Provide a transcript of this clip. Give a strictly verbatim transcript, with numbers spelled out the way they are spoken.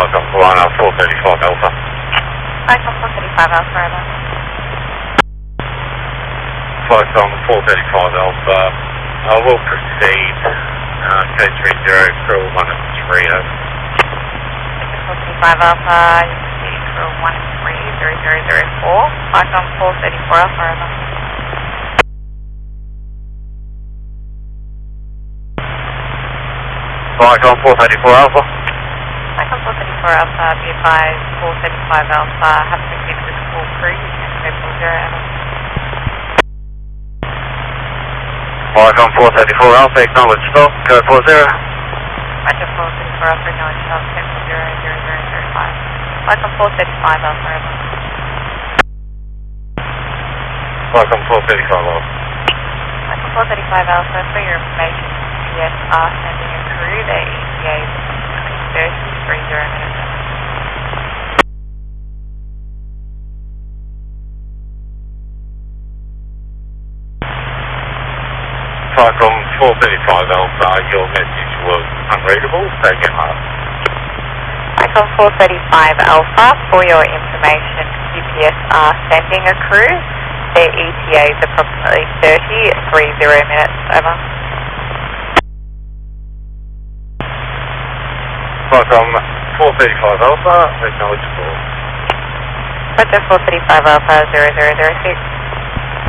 Falcon one four thirty-five Alpha. Falcon four thirty-five Alpha, over. Falcon four thirty-five Alpha, I will proceed, uh, K three zero, crew one and three, over. four thirty-five Alpha, you proceed crew one and three, zero zero zero four. Falcon four thirty-four Alpha, over. Falcon four thirty-four Alpha. Falcon four thirty-four Alpha, be advised, four thirty-five Alpha, have proceeded with full crew, using triple zero, over. Falcon four thirty-four Alpha, acknowledge stop, code four zero. Roger, four thirty-four Alpha, acknowledge stop, triple zero, zero zero zero five. Falcon four thirty-five Alpha, over. Falcon four thirty-five Alpha. Falcon four thirty-five Alpha, for your information, G P S are sending a crew, their E T A is approximately thirty, three zero minutes. Falcon four thirty-five Alpha, your message was unreadable, so again last. Falcon four thirty-five Alpha, for your information, G P S are sending a crew, their E T A is approximately thirty, three zero minutes, over. Falcon four thirty-five Alpha, acknowledge call. Roger, four thirty-five Alpha, zero zero zero six.